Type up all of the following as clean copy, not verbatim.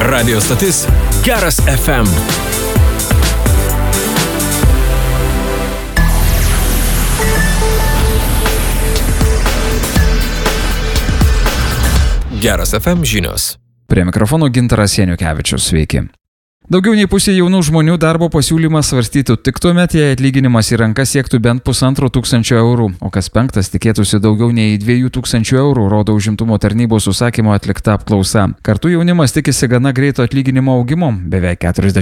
Radio stotis Geras FM. Geras FM žinios. Prie mikrofono Gintaras Janiukevičius, sveiki. Daugiau nei pusė jaunų žmonių darbo pasiūlymą svarstytų tik tuomet, jei atlyginimas į rankas siektų bent 1500 eurų, o kas penktas tikėtųsi daugiau nei 2000 eurų, rodo užimtumo tarnybos užsakymo atlikta apklausa. Kartu jaunimas tikisi gana greito atlyginimo augimo. Beveik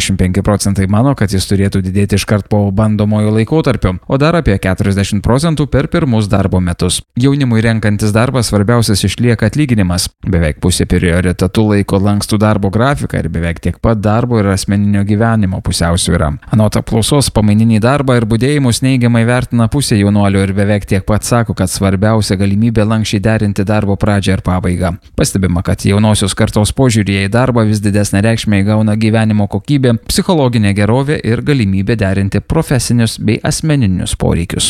45% mano, kad jis turėtų didėti iškart po bandomojo laikotarpio, o dar apie 40% per pirmus darbo metus. Jaunimui renkantis darbą svarbiausias išlieka atlyginimas. Beveik pusė prioritetų laiko lankstų darbo grafiką ir beveik tiek pat darbo ir asmeninio gyvenimo pusiausvyrą. Anot apklausos, pamaininį darbą ir budėjimus neigiamai vertina pusė jaunuolių ir beveik tiek pat sako, kad svarbiausia galimybė lankščiai derinti darbo pradžią ir pabaigą. Pastebima, kad jaunosios kartos požiūrėje į darbą vis didesnę reikšmę įgauna gyvenimo kokybė, psichologinė gerovė ir galimybė derinti profesinius bei asmeninius poreikius.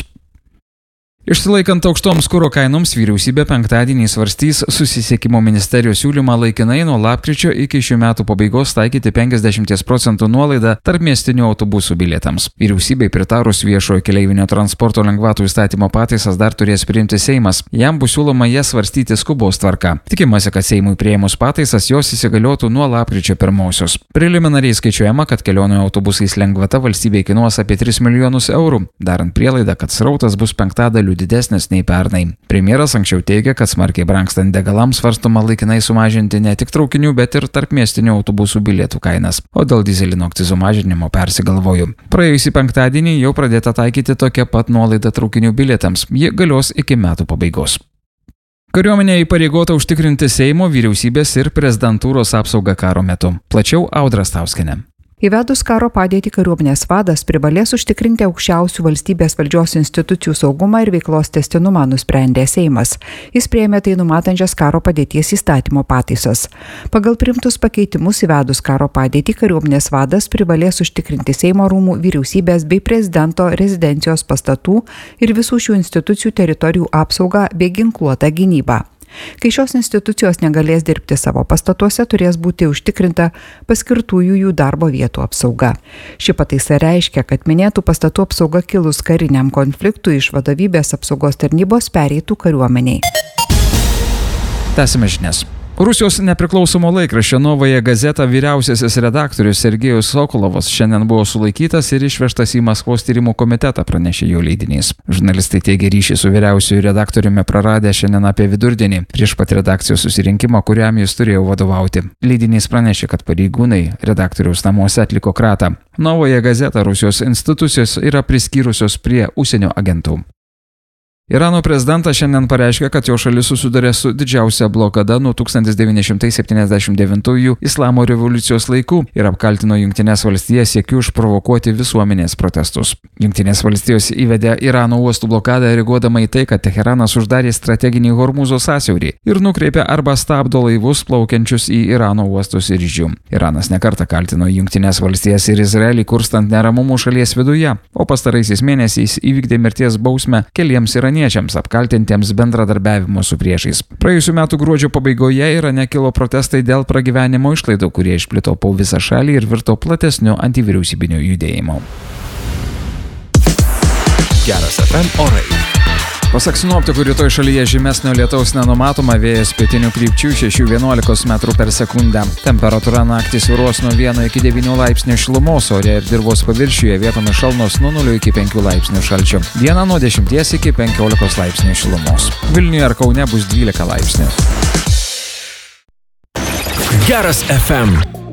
Išsilaikant aukštoms kuro kainoms, vyriausybė penktadienį svarstys Susisiekimo ministerijos siūlymą laikinai nuo lapkričio iki šių metų pabaigos taikyti 50% nuolaidą tarpmiestinių autobusų bilietams. Vyriausybei pritarus viešojo keleivinio transporto lengvatų įstatymo pataisas dar turės priimti Seimas. Jam bus siūloma jas svarstyti skubos tvarka. Tikimasi, kad Seimui priėmus pataisas jos įsigaliotų nuo lapkričio 1. Preliminariai skaičiuojama, kad kelionių autobusais lengvata valstybei kainuos apie 3 milijonus eurų, darant prielaidą, kad srautas bus penktadaliu didesnis nei pernai. Premjeras anksčiau teigė, kad smarkiai brangstant degalams svarstoma laikinai sumažinti ne tik traukinių, bet ir tarpmiestinių autobusų bilietų kainas, o dėl dyzelino akcizų mažinimo persigalvoju. Praėjusį penktadienį jau pradėta taikyti tokia pat nuolaida traukinių bilietams. Ji galios iki metų pabaigos. Kariuomenė įpareigota užtikrinti Seimo, vyriausybės ir prezidentūros apsaugą karo metu. Plačiau Audra Stauskienė. Įvedus karo padėtį, kariuomenės vadas privalės užtikrinti aukščiausių valstybės valdžios institucijų saugumą ir veiklos tęstinumą, nusprendė Seimas. Jis priėmė tai numatančias karo padėties įstatymo pataisas. Pagal priimtus pakeitimus įvedus karo padėtį, kariuomenės vadas privalės užtikrinti Seimo rūmų, vyriausybės bei prezidento rezidencijos pastatų ir visų šių institucijų teritorijų apsaugą bei ginkluotą gynybą. Kai šios institucijos negalės dirbti savo pastatuose, turės būti užtikrinta paskirtųjų jų darbo vietų apsauga. Ši pataisa reiškia, kad minėtų pastatų apsauga kilus kariniam konfliktui iš vadovybės apsaugos tarnybos pereitų kariuomeniai. Tęsime žinias. Rusijos nepriklausomo laikraščio Novaja Gazeta vyriausiasis redaktorius Sergejus Sokolovas šiandien buvo sulaikytas ir išvežtas į Maskvos tyrimų komitetą, pranešė jo leidinys. Žurnalistai teigia ryšį su vyriausiuoju redaktoriumi praradę šiandien apie vidurdienį, prieš pat redakcijos susirinkimą, kuriam jis turėjo vadovauti. Leidinys pranešė, kad pareigūnai redaktoriaus namuose atliko kratą. Novaja Gazeta Rusijos institucijos yra priskyrusios prie užsienio agentų. Irano prezidentas šiandien pareiškė, kad jo šalis susiduria su didžiausia blokada nuo 1979 Islamo revoliucijos laikų ir apkaltino Jungtinės valstijas siekiu išprovokuoti visuomenės protestus. Jungtinės valstijos įvedė Irano uostų blokadą reaguodama į tai, kad Teheranas uždarė strateginį Hormuzo sąsiaurį ir nukreipė arba stabdo laivus plaukiančius į Irano uostus ir iš jų. Iranas nekartą kaltino Jungtinės valstijas ir Izraelį kurstant neramumų šalies viduje, o pastaraisiais mėnesiais įvykdė mirties bausmę keliems iraniečiams apkaltintiems bendradarbiavimo su priešais. Praėjusių metų gruodžio pabaigoje Irane kilo protestai dėl pragyvenimo išlaidų, kurie išplito po visą šalį ir virto platesniu antivyriausybiniu judėjimu. Geras FM orai. Pasak sinoptikų, rytoj šalyje žymesnio lietaus nenumatoma, vėjas pietinių krypčių 6–11 m/s. Temperatūra naktį svyruos nuo 1 iki 9 laipsnių šilumos, ore ir dirvos paviršiuje vietomis šalnos nuo 0 iki 5 laipsnių šalčio. Dieną nuo 10 iki 15 laipsnių šilumos. Vilniuje ar Kaune bus 12 laipsnių. Geras FM.